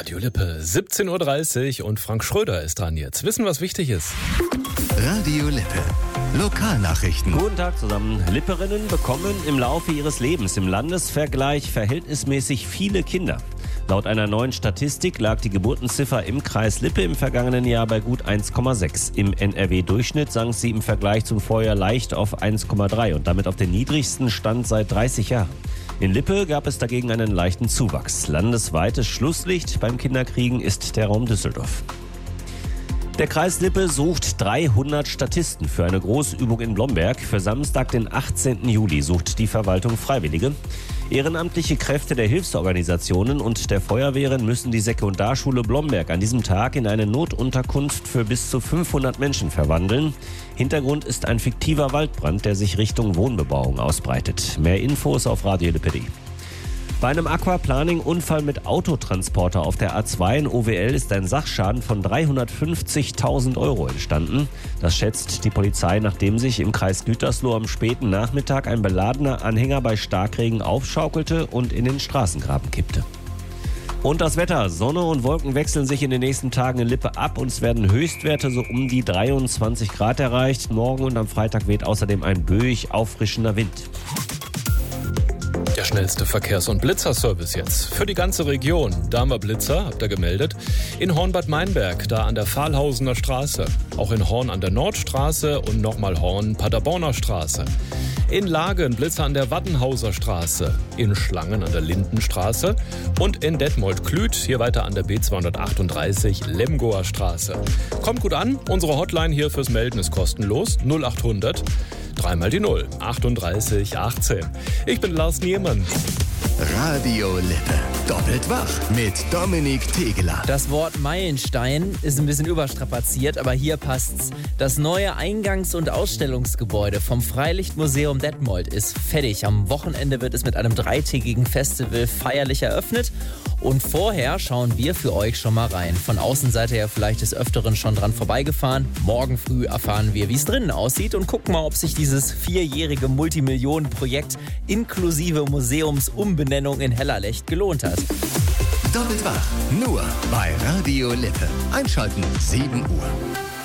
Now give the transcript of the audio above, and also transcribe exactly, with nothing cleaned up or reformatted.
Radio Lippe, siebzehn Uhr dreißig und Frank Schröder ist dran jetzt. Wissen, was wichtig ist. Radio Lippe. Lokalnachrichten. Guten Tag zusammen. Lipperinnen bekommen im Laufe ihres Lebens im Landesvergleich verhältnismäßig viele Kinder. Laut einer neuen Statistik lag die Geburtenziffer im Kreis Lippe im vergangenen Jahr bei gut eins Komma sechs. Im N R W-Durchschnitt sank sie im Vergleich zum Vorjahr leicht auf eins Komma drei und damit auf den niedrigsten Stand seit dreißig Jahren. In Lippe gab es dagegen einen leichten Zuwachs. Landesweites Schlusslicht beim Kinderkriegen ist der Raum Düsseldorf. Der Kreis Lippe sucht dreihundert Statisten für eine Großübung in Blomberg. Für Samstag, den achtzehnten Juli, sucht die Verwaltung Freiwillige. Ehrenamtliche Kräfte der Hilfsorganisationen und der Feuerwehren müssen die Sekundarschule Blomberg an diesem Tag in eine Notunterkunft für bis zu fünfhundert Menschen verwandeln. Hintergrund ist ein fiktiver Waldbrand, der sich Richtung Wohnbebauung ausbreitet. Mehr Infos auf radio lippe punkt de. Bei einem Aquaplaning-Unfall mit Autotransporter auf der A zwei in O W L ist ein Sachschaden von dreihundertfünfzigtausend Euro entstanden. Das schätzt die Polizei, nachdem sich im Kreis Gütersloh am späten Nachmittag ein beladener Anhänger bei Starkregen aufschaukelte und in den Straßengraben kippte. Und das Wetter. Sonne und Wolken wechseln sich in den nächsten Tagen in Lippe ab und es werden Höchstwerte so um die dreiundzwanzig Grad erreicht. Morgen und am Freitag weht außerdem ein böig auffrischender Wind. Der schnellste Verkehrs- und Blitzerservice jetzt. Für die ganze Region. Da haben wir Blitzer, habt ihr gemeldet. In Horn-Bad Meinberg, da an der Pfahlhausener Straße. Auch in Horn an der Nordstraße und nochmal Horn-Paderborner Straße. In Lagen Blitzer an der Wattenhauser Straße. In Schlangen an der Lindenstraße. Und in Detmold-Klüt, hier weiter an der B zweihundertachtunddreißig Lemgoer Straße. Kommt gut an, unsere Hotline hier fürs Melden ist kostenlos. null achthundert dreimal die null, achtunddreißig achtzehn. Ich bin Lars Niemann. Radio Lippe. Doppelt wach mit Dominik Tegeler. Das Wort Meilenstein ist ein bisschen überstrapaziert, aber hier passt's. Das neue Eingangs- und Ausstellungsgebäude vom Freilichtmuseum Detmold ist fertig. Am Wochenende wird es mit einem dreitägigen Festival feierlich eröffnet. Und vorher schauen wir für euch schon mal rein. Von außen seid ihr ja vielleicht des Öfteren schon dran vorbeigefahren. Morgen früh erfahren wir, wie es drinnen aussieht und gucken mal, ob sich dieses vierjährige Multimillionenprojekt inklusive Museumsumbenennung in Hellerlecht gelohnt hat. Doppelt wach. Nur bei Radio Lippe. Einschalten sieben Uhr.